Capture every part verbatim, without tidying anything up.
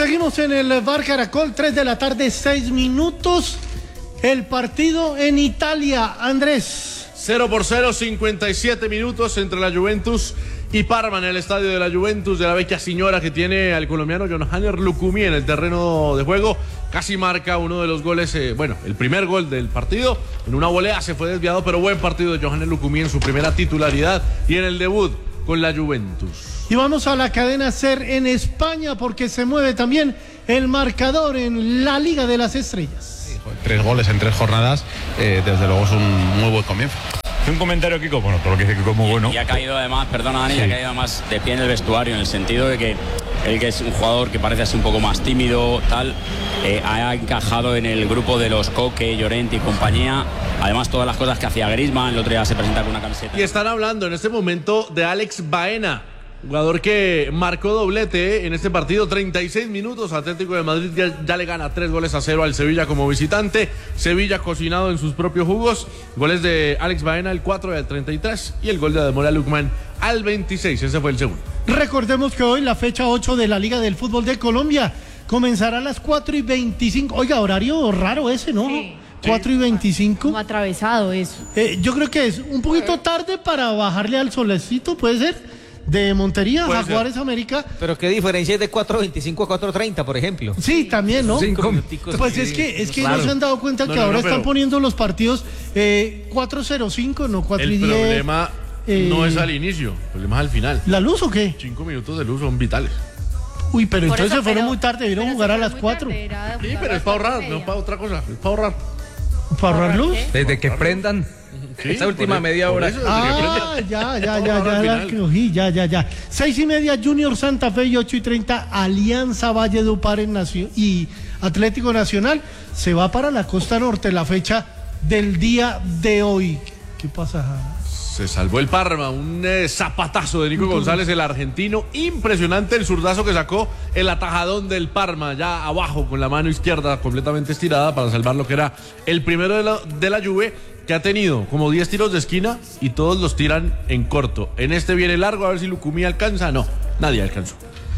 Seguimos en el Bar Caracol, tres de la tarde, seis minutos. El partido en Italia, Andrés. cero por cero, cincuenta y siete minutos entre la Juventus y Parma en el estadio de la Juventus, de la vecchia señora, que tiene al colombiano Yohanner Lucumí en el terreno de juego. Casi marca uno de los goles, eh, bueno, el primer gol del partido. En una volea se fue desviado, pero buen partido de Yohanner Lucumí en su primera titularidad y en el debut con la Juventus. Y vamos a la cadena SER en España, porque se mueve también el marcador en la Liga de las Estrellas. Tres goles en tres jornadas, eh, desde luego es un muy buen comienzo. Un comentario, Kiko, bueno, todo lo que dice Kiko es muy bueno. Y ha caído además, perdona Dani, Sí. ha caído además de pie en el vestuario, en el sentido de que él, que es un jugador que parece así un poco más tímido, tal, eh, ha encajado en el grupo de los Coque, Llorente y compañía. Además, todas las cosas que hacía Griezmann, el otro día se presenta con una camiseta. Y están hablando en este momento de Alex Baena, jugador que marcó doblete en este partido, treinta y seis minutos. Atlético de Madrid ya, ya le gana tres goles a cero al Sevilla como visitante. Sevilla cocinado en sus propios jugos. Goles de Alex Baena, el cuatro y el treinta y tres, y el gol de Ademola Lookman al veintiséis, ese fue el segundo. Recordemos que hoy la fecha ocho de la Liga del Fútbol de Colombia comenzará a las cuatro y veinticinco. Oiga, horario raro ese, ¿no? Sí. cuatro y veinticinco. Como atravesado eso. Eh, yo creo que es un poquito tarde para bajarle al solecito, ¿puede ser? De Montería a Jaguares América. Pero qué diferencia es de cuatro veinticinco a cuatro treinta, por ejemplo. Sí, también, ¿no? Cinco minuticos. Pues es que, es que Claro. no se han dado cuenta No, que no, ahora no, están pero- poniendo los partidos eh, cuatro cero cinco, no cuatro y El diez. problema eh, no es al inicio, el problema es al final. ¿La luz o qué? Cinco minutos de luz son vitales. Uy, pero Por entonces eso, se fueron pero- muy tarde, debieron pero jugar se a fue las muy cuatro. tarde, era de Sí, jugar pero a es para las ahorrar, cuatro y no media. para otra cosa, es para ahorrar. ¿Para ahorrar luz? ¿Qué? Desde que prendan Sí, esa última por- media por hora. eso, desde que Ah, prende. ya, ya, Es ya, para ahorrar ya, al ya, final. cogí, ya, ya, ya. Seis y media, Junior Santa Fe, y ocho y treinta, Alianza Valle de Upar en Nacio- y Atlético Nacional. Se va para la costa norte la fecha del día de hoy. ¿Qué pasa? Se salvó el Parma, un eh, zapatazo de Nico González, el argentino. Impresionante el zurdazo que sacó, el atajadón del Parma, ya abajo con la mano izquierda completamente estirada para salvar lo que era el primero de la, de la Juve, que ha tenido como diez tiros de esquina y todos los tiran en corto. En este viene largo, a ver si Lucumí alcanza. No, nadie alcanzó.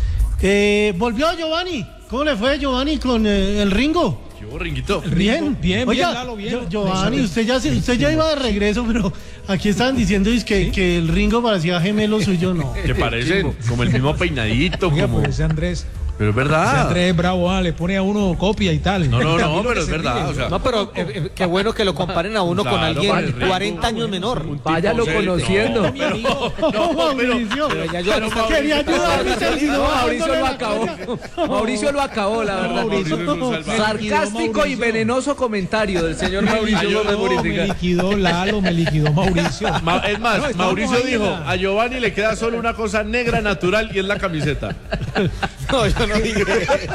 Eh, volvió Giovanni. ¿Cómo le fue Giovanni con eh, el Ringo? Yo, Ringuito. Bien, bien, Oiga, bien, Lalo, bien. Gio- Giovanni, usted ya, se- usted ya iba de regreso, pero aquí estaban diciendo es que, que el Ringo parecía gemelo suyo, no. Que parecen como el mismo peinadito, Oiga, como... pues ese Andrés, Pero es ese verdad. Andrés es bravo, ah, le pone a uno copia y tal. No, no, A mí no, lo pero que es se verdad. ríe, O sea, No, pero eh, eh, qué bueno que lo comparen a uno Claro, con para el alguien Ringo. cuarenta años menor. Un tipo Váyalo serio. conociendo. No, pero, no, Mauricio, pero, ya yo- pero Mauricio- quería ayudar, No, terminó Mauricio bajándole lo la acabó. caña. Mauricio lo acabó, la verdad. Mauricio es un salvaje. Sarcástico y Mauricio. venenoso comentario del señor Mauricio Ay, yo- Gómez No, me Murifica. liquidó Lalo, me liquidó Mauricio. Ma- es más, No, estamos Mauricio ahí en dijo, la- a Giovanni le queda solo una cosa negra natural y es la camiseta. No, yo no dije.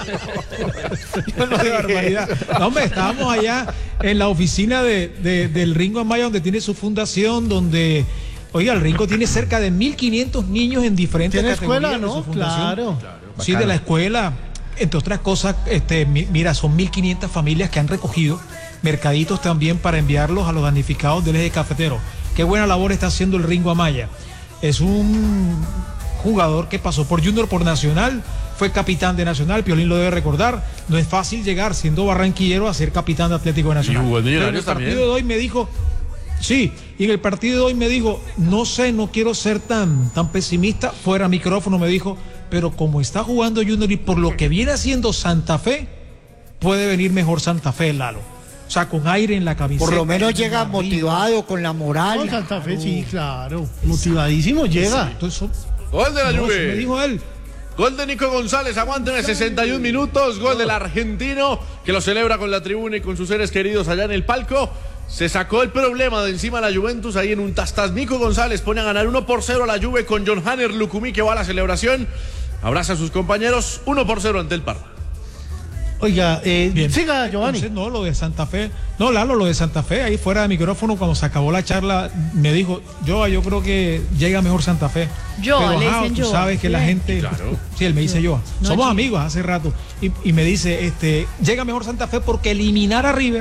Yo no Qué dije. barbaridad. No, hombre, estábamos allá en la oficina de, de- del Ringo Amaya, donde tiene su fundación, donde, oiga, el Ringo tiene cerca de mil quinientos niños en diferentes Tiene categorías escuela, de su ¿no? fundación. Claro. Sí, de la escuela. Entre otras cosas, este, mi- mira, son mil quinientas familias que han recogido mercaditos también para enviarlos a los damnificados del eje cafetero. Qué buena labor está haciendo el Ringo Amaya. Es un jugador que pasó por Junior, por Nacional, fue capitán de Nacional, Piolín lo debe recordar. No es fácil llegar siendo barranquillero a ser capitán de Atlético Nacional. Y jugó en Pero en el Millonarios partido también. de hoy me dijo, sí, y en el partido de hoy me dijo, no sé, no quiero ser tan, tan pesimista, fuera micrófono me dijo, pero como está jugando Junior y por lo que viene haciendo Santa Fe, puede venir mejor Santa Fe, Lalo. O sea, con aire en la camiseta. Por lo menos llega arriba. motivado, con la Con moral. Santa Fe, sí, claro. Motivadísimo llega. Entonces, Gol de la no, eso Juve. me dijo él. Gol de Nico González, aguánteme sesenta y un minutos. Gol del argentino que lo celebra con la tribuna y con sus seres queridos allá en el palco. Se sacó el problema de encima la Juventus ahí en un tastas. Nico González pone a ganar uno por cero a la Juve con Yohanner Lucumí, que va a la celebración. Abraza a sus compañeros, uno por cero ante el Parma. Oiga, eh, Bien. siga, Giovanni. Entonces, no, lo de Santa Fe. No, Lalo, lo de Santa Fe, ahí fuera de micrófono, cuando se acabó la charla, me dijo, yo, yo creo que llega mejor Santa Fe. Yo, Pero, le ajá, dicen tú yo. sabes que la gente. Claro. Sí, él me dice yo. No, Somos chico. amigos hace rato. Y, y me dice, este, llega mejor Santa Fe porque eliminar a River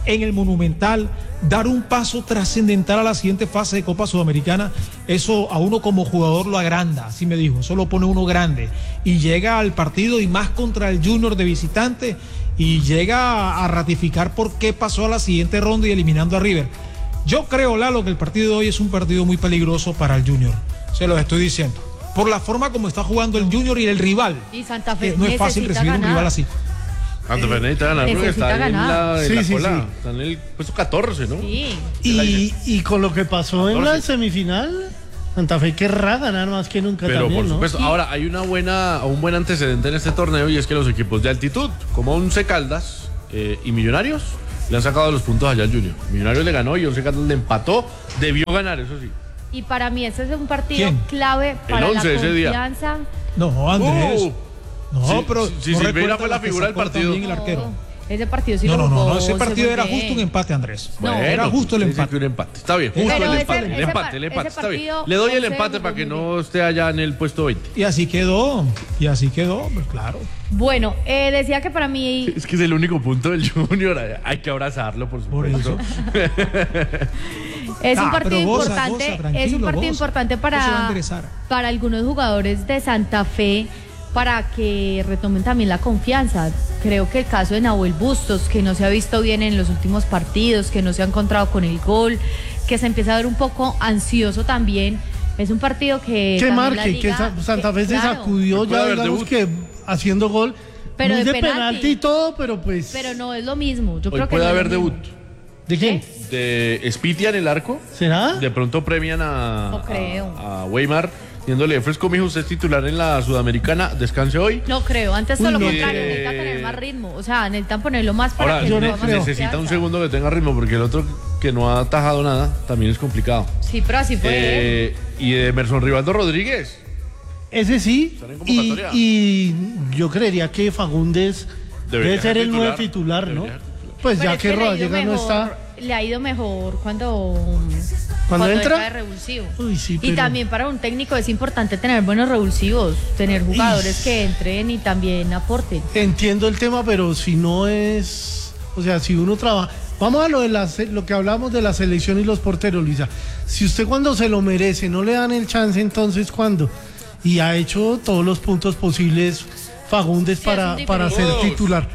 en el Monumental, dar un paso trascendental a la siguiente fase de Copa Sudamericana, eso a uno como jugador lo agranda, así me dijo, eso lo pone uno grande. Y llega al partido y más contra el Junior de visitante y llega a, a ratificar por qué pasó a la siguiente ronda y eliminando a River. Yo creo, Lalo, que el partido de hoy es un partido muy peligroso para el Junior, se los estoy diciendo. Por la forma como está jugando el Junior y el rival. Y Santa Fe Eh, no es fácil recibir ganar. un rival así. Santa Fe necesita ganar porque necesita está en ganar. la, en Sí, la sí, cola. sí. Está en el puesto catorce, ¿no? Sí. Y, y con lo que pasó en la catorce. semifinal, Santa Fe querrá ganar más que nunca Pero también, por ¿no? supuesto, ahora hay una buena, un buen antecedente en este torneo y es que los equipos de altitud, como Once Caldas eh, y Millonarios, le han sacado los puntos allá al Junior. Millonarios le ganó y Once Caldas le empató, debió ganar, eso sí. Y para mí ese es un partido ¿Quién? clave para once la ese día. confianza. No, Andrés. Uh, no, sí, pero. sí, no Silveira recuerda fue la lo que figura del sacó partido. también el arquero. Ese partido sí No, lo no, no, jugó, no, ese se partido fue era bien. justo un empate, Andrés. No. Era justo el sí, sí, empate. que un empate. Está bien, justo Pero el ese- empate. el ese empate, par- el empate, ese está bien. partido, Le doy el Once empate jugó para que muy no esté allá en el puesto veinte. Y así quedó, y así quedó, pues claro. Bueno, eh, decía que para mí Es que es el único punto del Junior. Hay que abrazarlo, por Por supuesto. es un Ah, partido pero goza, importante, goza, tranquilo, es un partido goza. importante Eso va a para, enderezar. para algunos jugadores de Santa Fe para que retomen también la confianza. Creo que el caso de Nahuel Bustos, que no se ha visto bien en los últimos partidos, que no se ha encontrado con el gol, que se empieza a ver un poco ansioso también. Es un partido que Que también la marque, que liga- Sa- Santa Fe que- se claro, sacudió Puede ya, haber digamos debut. que haciendo gol. Pero muy de de penalti. penalti y todo, pero pues. pero no es lo mismo. Yo Hoy creo que puede no es haber lo mismo. debut ¿De quién? de Spitia en el arco. ¿Será? De pronto premian a, No creo. a, a Weimar, diciéndole, fresco, mijo, usted es titular en la Sudamericana, descanse hoy. No creo, antes todo Uy, lo no. contrario, Eh, necesita tener más ritmo. O sea, necesitan ponerlo más para Ahora, que yo ne- no tengamos creo. necesita un confianza. segundo que tenga ritmo, porque el otro que no ha atajado nada también es complicado. Sí, pero así fue. Eh, y de Emerson Rivaldo Rodríguez. Ese sí. Estará en Y, convocatoria. y yo creería que Fagundes Debería debe ser ser el nuevo titular. titular, ¿no? Debería ser titular. Pues Pero ya es que le ha ido Rodallega no mejor- está. Le ha ido mejor cuando, ¿Cuando entra? de revulsivo. Uy, sí, Y pero- también para un técnico es importante tener buenos revulsivos, tener jugadores Ish. que entren y también aporten. Entiendo el tema, pero si no es. O sea, si uno trabaja. Vamos a lo de la, se- lo que hablamos de la selección y los porteros, Luisa. Si usted cuando se lo merece no le dan el chance, entonces ¿cuándo? Y ha hecho todos los puntos posibles Fagundes Sí, para, es un para ser diferente. titular.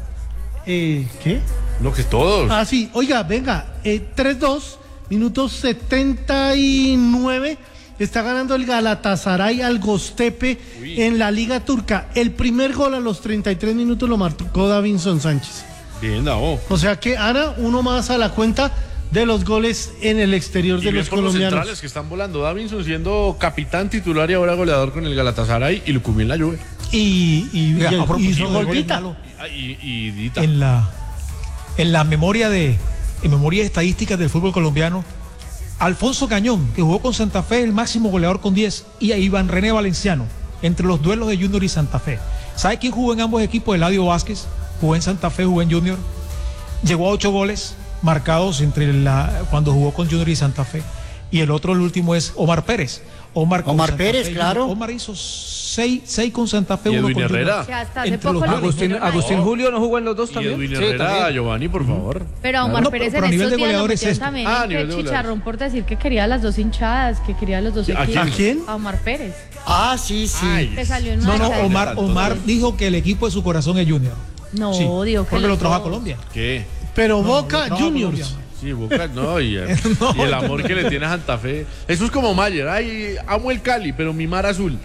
Eh, ¿Qué? No, que todos. Ah, sí. Oiga, venga. Eh, tres dos, minuto setenta y nueve. Está ganando el Galatasaray al Gostepe en la Liga Turca. El primer gol a los treinta y tres minutos lo marcó Davinson Sánchez. Bien, Davo. O sea que, Ana, uno más a la cuenta de los goles en el exterior Y de bien los por los colombianos. centrales que están volando. Davinson siendo capitán titular y ahora goleador con el Galatasaray y Lucumí en la Juve. Y, y, Mira, y- a propósito hizo de gol goles, Dita. Lalo, Y, y Dita. en la en la memoria de en memoria estadística del fútbol colombiano, Alfonso Cañón, que jugó con Santa Fe, el máximo goleador con diez, y a Iván René Valenciano, entre los duelos de Junior y Santa Fe. ¿Sabe quién jugó en ambos equipos? Eladio Vázquez, jugó en Santa Fe, jugó en Junior, llegó a ocho goles marcados entre la cuando jugó con Junior y Santa Fe. Y el otro, el último, es Omar Pérez. Omar, con Omar Santa Pérez, Fe, claro. Omar hizo seis, seis con Santa Fe, Y uno Edwin con Junior. Herrera. Que hasta hace Entre los poco lo dos. Agustín, metieron ahí. Agustín Julio no jugó en los dos Y también. Edwin Sí, Herrera, también. Giovanni, por favor. Pero a Omar No, Pérez pero en a nivel estos de días lo goleadores metieron es- también Ah, a entre nivel de chicharrón goleadores. por decir que quería a las dos hinchadas, que quería a los dos ¿A equipos. quién? ¿A quién? A Omar Pérez. Ah, sí, sí. Ay. Que salió en No, una no, estadística. Omar, Omar dijo que el equipo de su corazón es Junior. No, Sí, digo que porque lo los trajo a dos. Colombia. ¿Qué? Pero No, Boca lo trajo a Juniors. Colombia. Sí, Boca, no, y, eh, No, y el amor no. que le tiene a Santa Fe. Eso es como Mayer. Ay, amo el Cali, pero mi mar azul.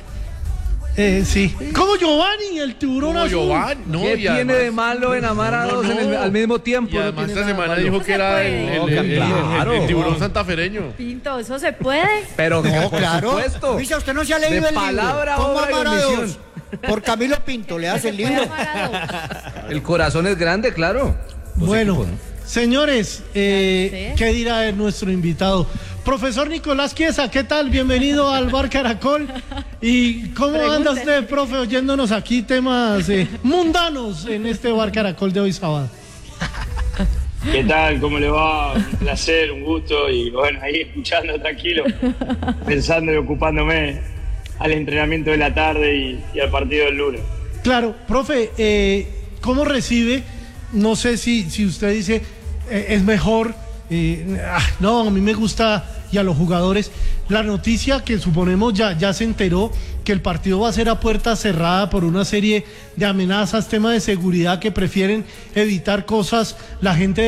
Eh, sí. Como Giovanni, el tiburón Como azul. Giovanni. No, ¿Qué y tiene además- de malo en amar a No, dos no, en el- no. al mismo tiempo? Y No además tiene esta nada semana malo. dijo No que se era el, puede. el- No, el- el- claro. el tiburón santafereño. Pinto, ¿eso se puede? Pero No, por claro. supuesto. Luisa, usted no se ha leído De el palabra, libro. ¿Cómo obra y amar a omisión. dos? Por Camilo Pinto, le hace el Se puede libro. amar a dos. El corazón es grande, claro. Dos Bueno, equipos, ¿no? señores, eh, Sí. ¿qué dirá nuestro invitado? Profesor Nicolás Chiesa, ¿qué tal? Bienvenido al Bar Caracol. ¿Y cómo anda Pregúntele. usted, profe, oyéndonos aquí temas eh, mundanos en este Bar Caracol de hoy sábado? ¿Qué tal? ¿Cómo le va? Un placer, un gusto y bueno, ahí escuchando tranquilo, pensando y ocupándome al entrenamiento de la tarde y, y al partido del lunes. Claro, profe, eh, ¿cómo recibe? No sé si, si usted dice, eh, es mejor. Eh, ah, no, a mí me gusta, y a los jugadores, la noticia que suponemos ya, ya se enteró que el partido va a ser a puerta cerrada por una serie de amenazas, temas de seguridad que prefieren evitar cosas, la gente